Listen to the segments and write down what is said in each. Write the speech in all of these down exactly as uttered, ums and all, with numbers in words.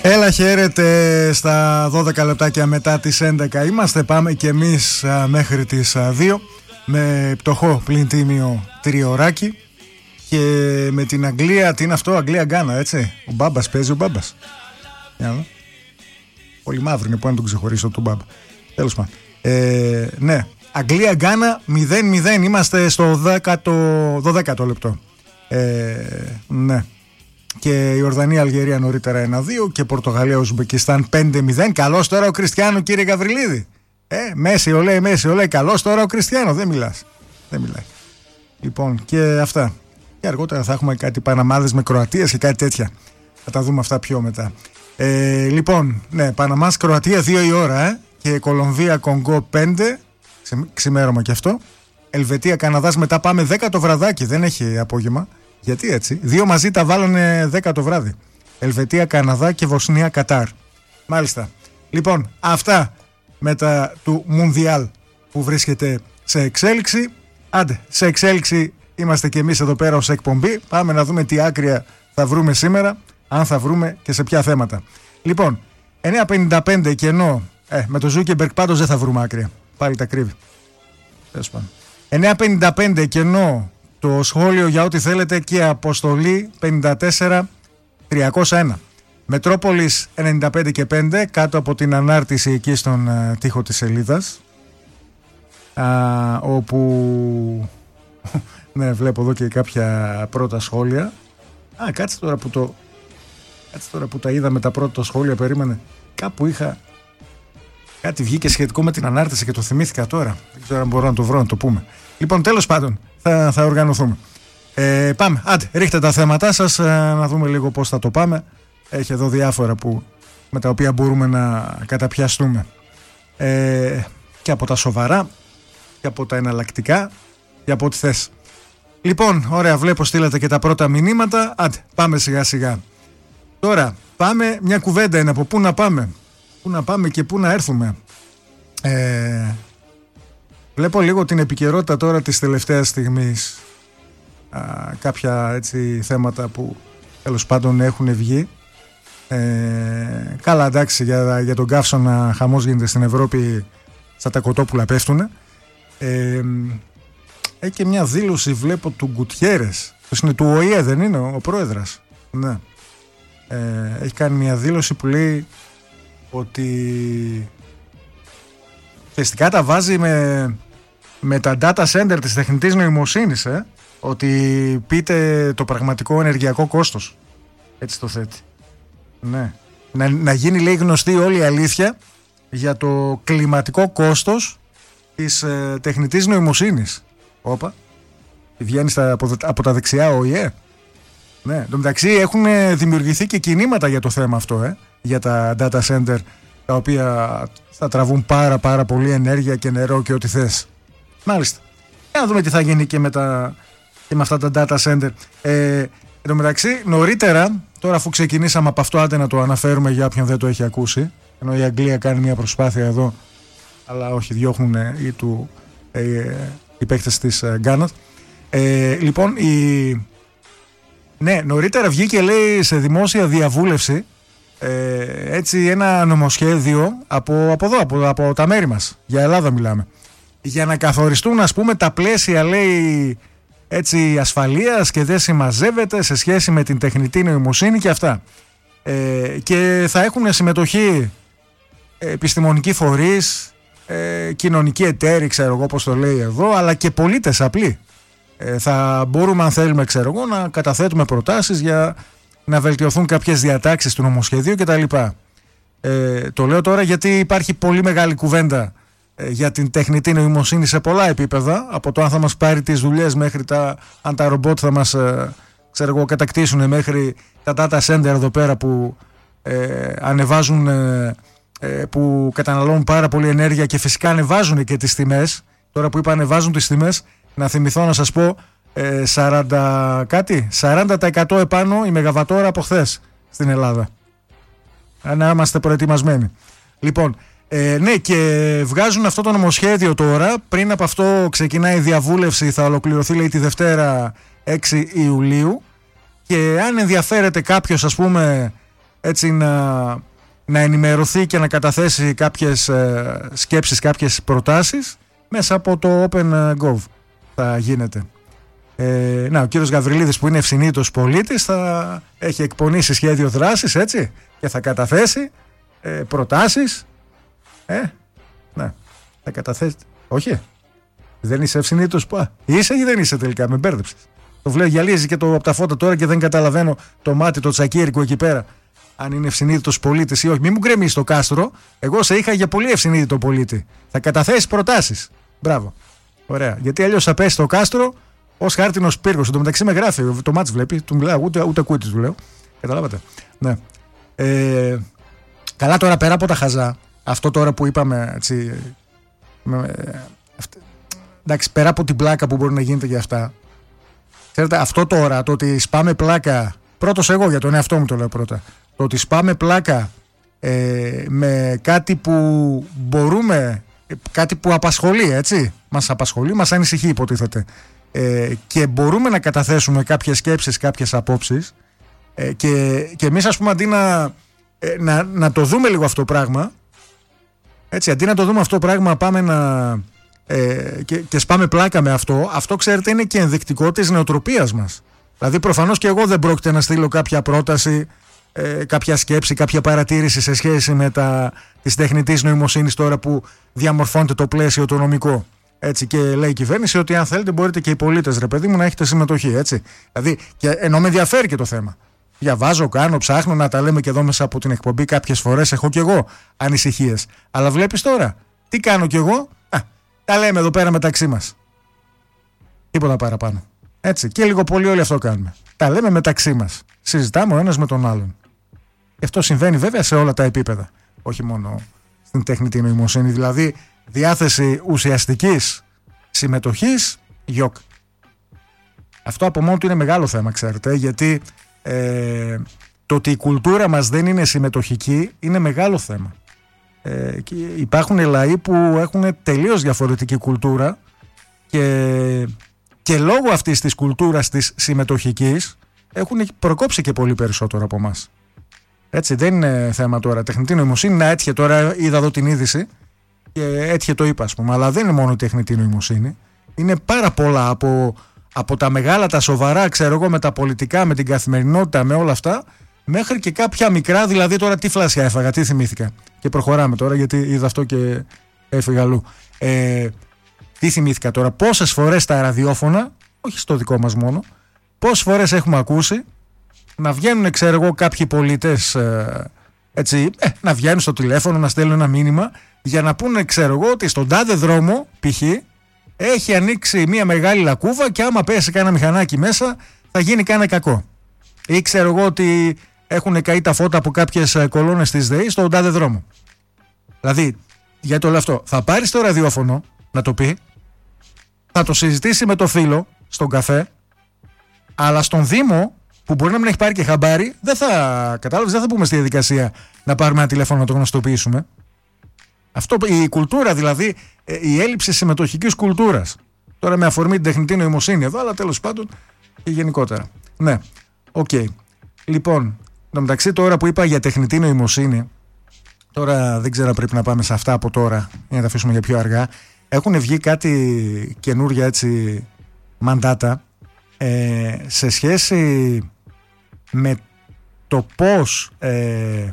Έλα, χαίρετε στα δώδεκα λεπτάκια μετά τις έντεκα. Είμαστε, πάμε και εμείς α, μέχρι τις α, δύο με πτωχό πλην τίμιο τριωράκι. Και με την Αγγλία, τι είναι αυτό, Αγγλία-Γκάνα, έτσι. Ο Μπάμπας παίζει, ο Μπάμπας. Πολύ μαύρο είναι, που να τον ξεχωρίσω τον Μπάμπα. Τέλος πάντων. Ε, ναι, Αγγλία-Γκάνα μηδέν μηδέν. Είμαστε στο δώδεκατο λεπτό. Ε, ναι. Και η Ορδανία-Αλγερία νωρίτερα ένα δύο. Και Πορτογαλία-Ουσμπεκιστάν πέντε μηδέν. Καλώς τώρα ο Κριστιάνο, κύριε Γαβριλίδη. Ε, Μέση, ολέ, Μέση, ολέ. Καλώς τώρα ο Κριστιάνο. Δεν μιλάς. Δεν μιλάει. Λοιπόν, και αυτά. Και αργότερα θα έχουμε κάτι Παναμάδες με Κροατίας και κάτι τέτοια. Θα τα δούμε αυτά πιο μετά. Ε, λοιπόν, ναι, Παναμάς Κροατία δύο η ώρα, ε, και Κολομβία Κονγκό πέντε. Ξημέρωμα και αυτό. Ελβετία Καναδάς μετά πάμε δέκα το βραδάκι. Δεν έχει απόγευμα. Γιατί έτσι? Δύο μαζί τα βάλανε δέκα το βράδυ. Ελβετία Καναδά και Βοσνία Κατάρ. Μάλιστα. Λοιπόν, αυτά μετά του Μουνδιάλ που βρίσκεται σε εξέλιξη. Άντε, σε εξέλιξη είμαστε και εμείς εδώ πέρα ως εκπομπή. Πάμε να δούμε τι άκρια θα βρούμε σήμερα, αν θα βρούμε και σε ποια θέματα. Λοιπόν, εννιά πενήντα πέντε κενό. Ε, με το Ζούκεμπεργκ πάντως δεν θα βρούμε άκρια. Πάλι τα κρύβει. Τέλος πάντων. εννιά πενήντα πέντε κενό το σχόλιο για ό,τι θέλετε και αποστολή πενήντα τέσσερα τριακόσια ένα. Μετρόπολης ενενήντα πέντε και πέντε κάτω από την ανάρτηση εκεί στον uh, τοίχο της σελίδας. Uh, όπου ναι, βλέπω εδώ και κάποια πρώτα σχόλια. Α, κάτσε τώρα που το κάτσε τώρα που τα είδα με τα πρώτα σχόλια. Περίμενε, κάπου είχα κάτι βγήκε σχετικό με την ανάρτηση και το θυμήθηκα τώρα. Δεν ξέρω αν μπορώ να το βρω να το πούμε. Λοιπόν, τέλος πάντων θα, θα οργανωθούμε. ε, Πάμε, άντε, ρίχτε τα θέματά σας, ε, να δούμε λίγο πώς θα το πάμε. Έχει εδώ διάφορα που, με τα οποία μπορούμε να καταπιαστούμε, ε, και από τα σοβαρά και από τα εναλλακτικά και από ό,τι θες. Λοιπόν, ωραία, βλέπω στείλατε και τα πρώτα μηνύματα. Άντε, πάμε σιγά σιγά. Τώρα, πάμε, μια κουβέντα είναι από πού να πάμε. Πού να πάμε και πού να έρθουμε. Ε, βλέπω λίγο την επικαιρότητα τώρα της τελευταίας στιγμής. Α, κάποια έτσι θέματα που τέλος πάντων έχουν βγει. Ε, καλά, εντάξει, για, για τον καύσωνα χαμός γίνεται στην Ευρώπη, στα τα κοτόπουλα πέφτουνε. Ε, έχει και μια δήλωση, βλέπω, του Γκουτιέρες. Είναι του Ο Η Ε, δεν είναι ο πρόεδρος? Ναι. Ε, έχει κάνει μια δήλωση που λέει ότι φαιστικά τα βάζει με, με τα data center της τεχνητής νοημοσύνης, ε, ότι πείτε το πραγματικό ενεργειακό κόστος. Έτσι το θέτει. Ναι. Να, να γίνει, λέει, γνωστή όλη η αλήθεια για το κλιματικό κόστος της ε, τεχνητής νοημοσύνης. Όπα, βγαίνει στα, από, από τα δεξιά Ο Η Ε. Ναι, εν τω μεταξύ έχουν δημιουργηθεί και κινήματα για το θέμα αυτό, ε, για τα data center, τα οποία θα τραβούν πάρα πάρα πολύ ενέργεια και νερό και ό,τι θες. Μάλιστα. Για να δούμε τι θα γίνει και με, τα, και με αυτά τα data center. Ε, εν τω μεταξύ, νωρίτερα, τώρα αφού ξεκινήσαμε από αυτό, άντε να το αναφέρουμε για όποιον δεν το έχει ακούσει, ενώ η Αγγλία κάνει μια προσπάθεια εδώ, αλλά όχι, διώχνουν ή του, ε, οι παίκτες της ε, Γκάνας. Ε, λοιπόν, η... ναι, νωρίτερα βγήκε, λέει, σε δημόσια διαβούλευση, ε, έτσι ένα νομοσχέδιο από, από εδώ, από, από τα μέρη μας, για Ελλάδα μιλάμε, για να καθοριστούν, ας πούμε, τα πλαίσια, λέει, έτσι, ασφαλείας και δεν συμμαζεύεται σε σχέση με την τεχνητή νοημοσύνη και αυτά. Ε, και θα έχουν συμμετοχή επιστημονικοί φορείς, ε, κοινωνικοί εταίροι, ξέρω εγώ πώς το λέει εδώ, αλλά και πολίτες απλοί. Ε, θα μπορούμε, αν θέλουμε, ξέρω εγώ, να καταθέτουμε προτάσεις για να βελτιωθούν κάποιες διατάξεις του νομοσχεδίου κτλ. Ε, το λέω τώρα γιατί υπάρχει πολύ μεγάλη κουβέντα ε, για την τεχνητή νοημοσύνη σε πολλά επίπεδα, από το αν θα μας πάρει τις δουλειές μέχρι τα, αν τα ρομπότ θα μας ε, ξέρω εγώ, κατακτήσουν, μέχρι τα data center εδώ πέρα που ε, ανεβάζουν ε, ε, που καταναλώνουν πάρα πολύ ενέργεια και φυσικά ανεβάζουν και τις τιμές. Τώρα που είπα ανεβάζουν τις τιμές, να θυμηθώ να σας πω, ε, σαράντα κάτι, σαράντα τοις εκατό επάνω η μεγαβατόρα από χθες στην Ελλάδα. Να είμαστε προετοιμασμένοι. Λοιπόν, ε, ναι, και βγάζουν αυτό το νομοσχέδιο τώρα. Πριν από αυτό ξεκινάει η διαβούλευση, θα ολοκληρωθεί, λέει, τη Δευτέρα έξι Ιουλίου. Και αν ενδιαφέρεται κάποιος, ας πούμε, έτσι να, να ενημερωθεί και να καταθέσει κάποιες ε, σκέψεις, κάποιες προτάσεις μέσα από το OpenGov θα γίνεται. Ε, να, ο κύριος Γαβριλίδης που είναι ευσυνείδητος πολίτης θα έχει εκπονήσει σχέδιο δράσης, έτσι, και θα καταθέσει ε, προτάσεις. Ε, ναι, θα καταθέσει. Όχι, δεν είσαι ευσυνείδητος. Είσαι ή δεν είσαι τελικά, με μπέρδεψες. Το βλέπω, γυαλίζει και το από τα φώτα τώρα και δεν καταλαβαίνω το μάτι, το τσακίρικο εκεί πέρα. Αν είναι ευσυνείδητος πολίτης ή όχι. Μην μου γκρεμίσει το κάστρο. Εγώ σε είχα για πολύ ευσυνείδητο πολίτη. Θα καταθέσει προτάσεις. Μπράβο. Ωραία. Γιατί αλλιώς θα πέσει το κάστρο ως χάρτινος πύργος. Εν τω μεταξύ με γράφει. Το μάτς βλέπει. Του μιλάω. Ούτε, ούτε ακούει του λέω. Καταλάβατε. Ναι. Ε, καλά τώρα πέρα από τα χαζά. Αυτό τώρα που είπαμε. Έτσι, με, αυτή, εντάξει, πέρα από την πλάκα που μπορεί να γίνεται για αυτά. Ξέρετε, αυτό τώρα, το ότι σπάμε πλάκα, πρώτος εγώ για τον εαυτό μου το λέω πρώτα, το ότι σπάμε πλάκα ε, με κάτι που μπορούμε, κάτι που απασχολεί, έτσι, μας απασχολεί, μας ανησυχεί υποτίθεται, ε, και μπορούμε να καταθέσουμε κάποιες σκέψεις, κάποιες απόψεις, ε, και, και εμείς ας πούμε αντί να, ε, να, να το δούμε λίγο αυτό το πράγμα, έτσι, αντί να το δούμε αυτό το πράγμα πάμε να... Ε, και, και σπάμε πλάκα με αυτό. Αυτό ξέρετε είναι και ενδεικτικό της νοοτροπίας μας. Δηλαδή προφανώς και εγώ δεν πρόκειται να στείλω κάποια πρόταση, ε, κάποια σκέψη, κάποια παρατήρηση σε σχέση με τα, της τεχνητής νοημοσύνης τώρα που διαμορφώνεται το πλαίσιο το νομικό, έτσι, και λέει η κυβέρνηση ότι αν θέλετε μπορείτε και οι πολίτες, ρε παιδί μου, να έχετε συμμετοχή, έτσι. Δηλαδή, και, ενώ με ενδιαφέρει και το θέμα, διαβάζω, κάνω, ψάχνω, να τα λέμε και εδώ μέσα από την εκπομπή κάποιες φορές, έχω κι εγώ ανησυχίες, αλλά βλέπεις τώρα τι κάνω κι εγώ. Τα λέμε εδώ πέρα μεταξύ μας. Τίποτα παραπάνω. Έτσι. Και λίγο πολύ όλοι αυτό κάνουμε. Τα λέμε μεταξύ μας. Συζητάμε ο ένας με τον άλλον. Και αυτό συμβαίνει βέβαια σε όλα τα επίπεδα. Όχι μόνο στην τεχνητή νοημοσύνη. Δηλαδή διάθεση ουσιαστικής συμμετοχής, γιοκ. Αυτό από μόνο του είναι μεγάλο θέμα, ξέρετε. Γιατί ε, το ότι η κουλτούρα μας δεν είναι συμμετοχική είναι μεγάλο θέμα. Ε, και υπάρχουν λαοί που έχουν τελείως διαφορετική κουλτούρα και, και λόγω αυτής της κουλτούρας της συμμετοχικής έχουν προκόψει και πολύ περισσότερο από εμάς. Έτσι, δεν είναι θέμα τώρα τεχνητή νοημοσύνη. Να έτυχε τώρα, είδα εδώ την είδηση και έτυχε το είπα, ας πούμε, αλλά δεν είναι μόνο η τεχνητή νοημοσύνη. Είναι πάρα πολλά από, από τα μεγάλα, τα σοβαρά, ξέρω εγώ, με τα πολιτικά, με την καθημερινότητα, με όλα αυτά, μέχρι και κάποια μικρά, δηλαδή τώρα τι φλάσια έφαγα, τι θυμήθηκα. Και προχωράμε τώρα γιατί είδα αυτό και έφυγα αλλού. Ε, τι θυμήθηκα τώρα, πόσες φορές τα ραδιόφωνα, όχι στο δικό μας μόνο, πόσες φορές έχουμε ακούσει να βγαίνουν, ξέρω εγώ, κάποιοι πολίτες, ε, έτσι, ε, να βγαίνουν στο τηλέφωνο, να στέλνουν ένα μήνυμα για να πούνε, ξέρω εγώ, ότι στον τάδε δρόμο, π.χ., έχει ανοίξει μια μεγάλη λακκούβα και άμα πέσει κάνα μηχανάκι μέσα θα γίνει κάνα κακό. Ή ξέρω εγώ ότι έχουν καεί τα φώτα από κάποιες κολόνες της ΔΕΗ στον τάδε δρόμο. Δηλαδή, γιατί το λέω αυτό, θα πάρεις το ραδιόφωνο να το πει, θα το συζητήσει με το φίλο στον καφέ, αλλά στον Δήμο, που μπορεί να μην έχει πάρει και χαμπάρι, δεν θα, κατάλαβες, δεν θα πούμε στη διαδικασία να πάρουμε ένα τηλέφωνο να το γνωστοποιήσουμε. Αυτό, η κουλτούρα δηλαδή, η έλλειψη συμμετοχικής κουλτούρας. Τώρα με αφορμή την τεχνητή νοημοσύνη εδώ, αλλά τέλος πάντων και γενικότερα. Ναι, οκ. Okay. Λοιπόν, το μεταξύ τώρα που είπα για τεχνητή νοημοσύνη, τώρα δεν ξέρω, πρέπει να πάμε σε αυτά από τώρα, για να τα αφήσουμε για πιο αργά. Έχουν βγει κάτι καινούρια έτσι μαντάτα ε, σε σχέση με το πώς ε,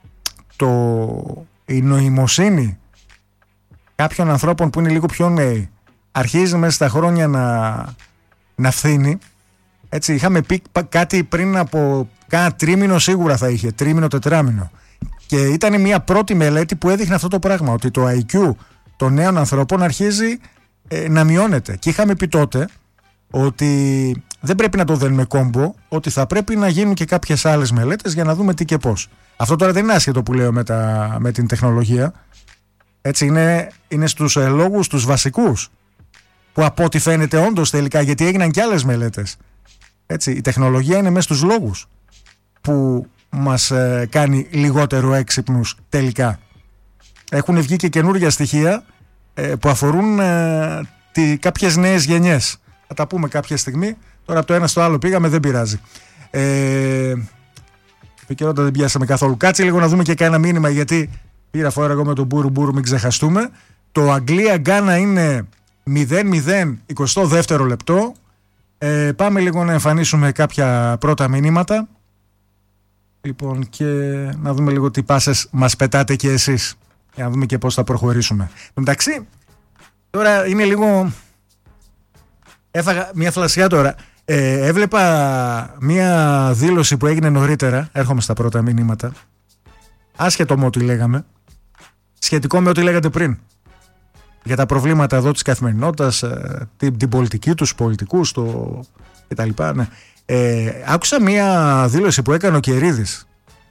το, η νοημοσύνη κάποιων ανθρώπων που είναι λίγο πιο νέοι αρχίζει μέσα στα χρόνια να, να φθήνει. Έτσι, είχαμε πει κάτι πριν από κάνα τρίμηνο, σίγουρα θα είχε, τρίμηνο, τετράμηνο. Και ήταν μια πρώτη μελέτη που έδειχνε αυτό το πράγμα, ότι το άι κιου των νέων ανθρώπων αρχίζει ε, να μειώνεται. Και είχαμε πει τότε ότι δεν πρέπει να το δένουμε κόμπο, ότι θα πρέπει να γίνουν και κάποιες άλλες μελέτες για να δούμε τι και πώς. Αυτό τώρα δεν είναι άσχετο που λέω με, τα, με την τεχνολογία. Έτσι, είναι, είναι στους ε, λόγους, τους βασικούς, που από ό,τι φαίνεται όντως τελικά, γιατί έγιναν και άλλες μελέτες. Έτσι, η τεχνολογία είναι μέσα στους λόγους που μας ε, κάνει λιγότερο έξυπνους τελικά. Έχουν βγει και καινούργια στοιχεία ε, που αφορούν ε, τι, κάποιες νέες γενιές. Θα τα πούμε κάποια στιγμή. Τώρα από το ένα στο άλλο πήγαμε, δεν πειράζει. Ε, Επικαιρότητα δεν πιάσαμε καθόλου. Κάτσε λίγο να δούμε και κάνα μήνυμα, γιατί πήρα φορά εγώ με τον Μπούρου Μπούρου, μην ξεχαστούμε. Το Αγγλία-Γκάνα είναι μηδέν μηδέν εικοστό δεύτερο λεπτό. Ε, πάμε λίγο να εμφανίσουμε κάποια πρώτα μηνύματα. Λοιπόν, και να δούμε λίγο τι πάσες μας πετάτε και εσείς, για να δούμε και πώς θα προχωρήσουμε. Εντάξει, τώρα είναι λίγο... Έφαγα μια φλασιά τώρα. Ε, έβλεπα μια δήλωση που έγινε νωρίτερα. Έρχομαι στα πρώτα μηνύματα. Άσχετο με ό,τι λέγαμε, σχετικό με ό,τι λέγατε πριν, για τα προβλήματα εδώ της καθημερινότητας, την, την πολιτική, τους πολιτικούς το... κτλ. Ναι. Ε, άκουσα μια δήλωση που έκανε ο Κερίδης,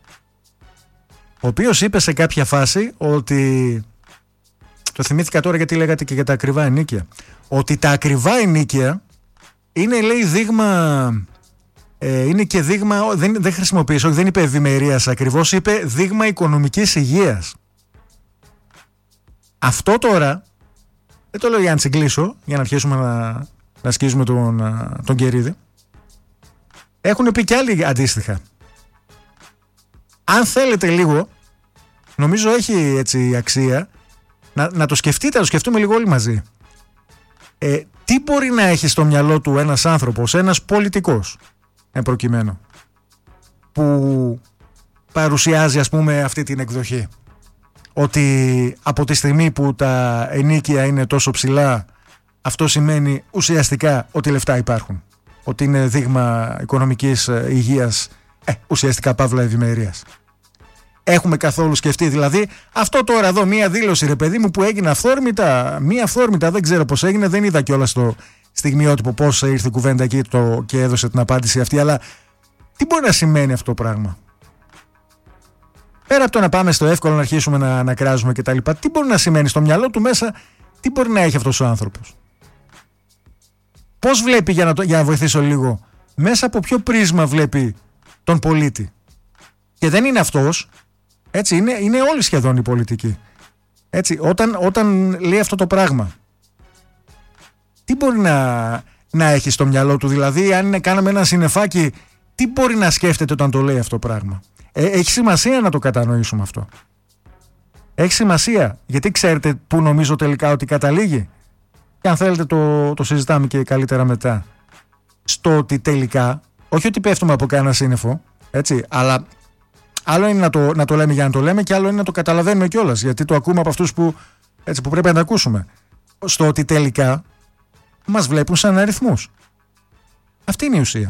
ο οποίος είπε σε κάποια φάση ότι, το θυμήθηκα τώρα γιατί λέγατε και για τα ακριβά ενοίκια, ότι τα ακριβά ενοίκια είναι, λέει, δείγμα, ε, είναι και δείγμα, δεν, δεν χρησιμοποίησε, όχι, δεν είπε ευημερίας ακριβώς, είπε δείγμα οικονομικής υγείας. Αυτό τώρα δεν το λέω για να τσιγκλίσω, για να αρχίσουμε να, να σκίζουμε τον, τον Κερίδη. Έχουν πει και άλλοι αντίστοιχα. Αν θέλετε λίγο, νομίζω έχει έτσι αξία να, να το σκεφτείτε, να το σκεφτούμε λίγο όλοι μαζί. Ε, τι μπορεί να έχει στο μυαλό του ένας άνθρωπος, ένας πολιτικός, εν προκειμένου, που παρουσιάζει, ας πούμε, αυτή την εκδοχή, ότι από τη στιγμή που τα ενοίκια είναι τόσο ψηλά, αυτό σημαίνει ουσιαστικά ότι λεφτά υπάρχουν, ότι είναι δείγμα οικονομικής υγείας, ε, ουσιαστικά παύλα ευημερίας. Έχουμε καθόλου σκεφτεί δηλαδή αυτό τώρα εδώ, μία δήλωση, ρε παιδί μου, που έγινε αυθόρμητα, μία αυθόρμητα, δεν ξέρω πώς έγινε, δεν είδα κιόλας στο στιγμιότυπο πώς ήρθε η κουβέντα εκεί το, και έδωσε την απάντηση αυτή, αλλά τι μπορεί να σημαίνει αυτό το πράγμα? Πέρα από το να πάμε στο εύκολο να αρχίσουμε να, να κράζουμε και τα λοιπά, τι μπορεί να σημαίνει στο μυαλό του μέσα, τι μπορεί να έχει αυτός ο άνθρωπος? Πώς βλέπει, για να, το, για να βοηθήσω λίγο, μέσα από ποιο πρίσμα βλέπει τον πολίτη? Και δεν είναι αυτός, έτσι, είναι, είναι όλοι σχεδόν οι πολιτικοί. Έτσι, όταν, όταν λέει αυτό το πράγμα, τι μπορεί να, να έχει στο μυαλό του? Δηλαδή, αν είναι, κάναμε ένα συννεφάκι, τι μπορεί να σκέφτεται όταν το λέει αυτό το πράγμα? Ε, έχει σημασία να το κατανοήσουμε αυτό. Έχει σημασία, γιατί ξέρετε που νομίζω τελικά ότι καταλήγει? Και αν θέλετε το, το συζητάμε και καλύτερα μετά. Στο ότι τελικά, όχι ότι πέφτουμε από κανένα σύννεφο, έτσι, αλλά άλλο είναι να το, να το λέμε για να το λέμε, και άλλο είναι να το καταλαβαίνουμε κιόλας, γιατί το ακούμε από αυτούς που, έτσι, που πρέπει να τα ακούσουμε. Στο ότι τελικά μας βλέπουν σαν αριθμούς. Αυτή είναι η ουσία.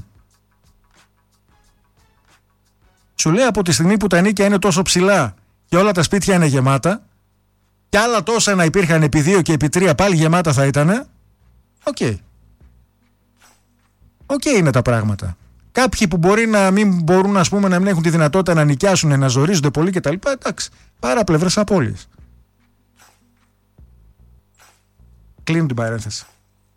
Σου λέει, από τη στιγμή που τα ενοίκια είναι τόσο ψηλά και όλα τα σπίτια είναι γεμάτα, και άλλα τόσα να υπήρχαν επί δύο και επί τρία πάλι γεμάτα θα ήτανε, οκ. Okay. Οκ okay είναι τα πράγματα. Κάποιοι που μπορεί να μην μπορούν, ας πούμε, να μην έχουν τη δυνατότητα να νοικιάσουν, να ζορίζονται πολύ κτλ. Εντάξει, παράπλευρες απώλειες. Κλείνω την παρένθεση.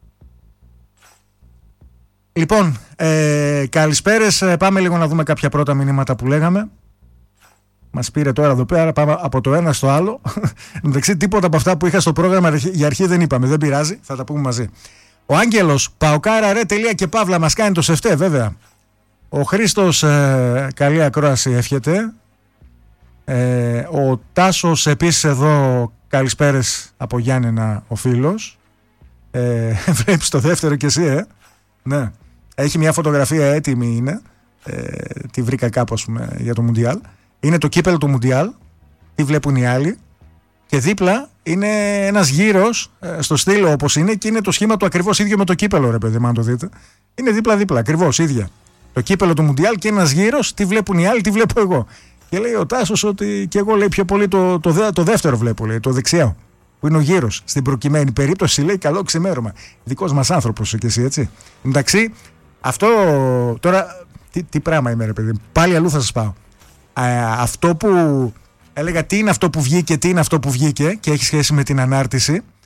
Λοιπόν, ε, καλησπέρες. Πάμε λίγο να δούμε κάποια πρώτα μηνύματα που λέγαμε. Μας πήρε τώρα εδώ πέρα, πάμε από το ένα στο άλλο. Εντάξει, τίποτα από αυτά που είχα στο πρόγραμμα για αρχή δεν είπαμε. Δεν πειράζει, θα τα πούμε μαζί. Ο Άγγελος, Παοκάρα ρε τελεία και παύλα, μας κάνει το σεφτέ, βέβαια. Ο Χρήστος, ε, καλή ακρόαση εύχεται. Ε, ο Τάσος επίσης εδώ, καλησπέρες από Γιάννενα ο φίλος. Ε, βλέπεις το δεύτερο κι εσύ, ε. Ναι. Έχει μια φωτογραφία έτοιμη, είναι. Ε, τη βρήκα κάπου, ας πούμε, για το Μουντιάλ. Είναι το κύπελο του Μουντιάλ. Τι βλέπουν οι άλλοι. Και δίπλα είναι ένας γύρος, ε, στο στήλο όπως είναι, και είναι το σχήμα του ακριβώς ίδιο με το κύπελο, ρε παιδί, αν το δείτε. Είναι δίπλα-δίπλα, ακριβώς ίδια. Το κύπελο του Μουντιάλ και ένας γύρος, τι βλέπουν οι άλλοι, τι βλέπω εγώ. Και λέει ο Τάσος ότι και εγώ, λέει, πιο πολύ το, το, το, το δεύτερο βλέπω, λέει, το δεξιό, που είναι ο γύρος. Στην προκειμένη περίπτωση, λέει, καλό ξημέρωμα. Δικός μας άνθρωπος και εσύ, έτσι. Εντάξει, αυτό τώρα, τι, τι πράγμα είμαι, ρε παιδί, πάλι αλλού θα σας πάω. Α, αυτό που έλεγα, τι είναι αυτό που βγήκε, τι είναι αυτό που βγήκε, και έχει σχέση με την ανάρτηση.